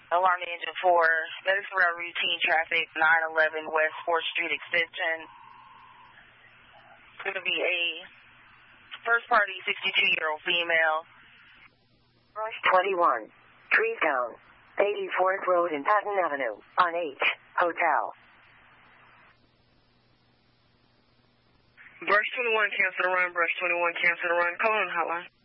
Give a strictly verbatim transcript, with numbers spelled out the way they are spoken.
Alarm engine four, medics around routine traffic, nine eleven West fourth Street extension. It's going to be a first party sixty-two-year-old female. Rush twenty-one, trees down, eighty-fourth Road and Patton Avenue, on H, Hotel. Brush twenty-one, cancel the run, Brush twenty-one, cancel the run, call on hotline.